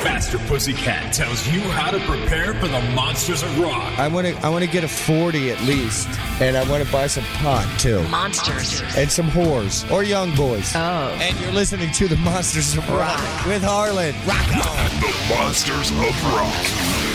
Faster Pussycat tells you how to prepare for the monsters of rock. I want to get a 40 at least, and I want to buy some pot too. Monsters. And some whores or young boys. Oh. And you're listening to the Monsters of Rock with Harlan. Rock on. The Monsters of Rock.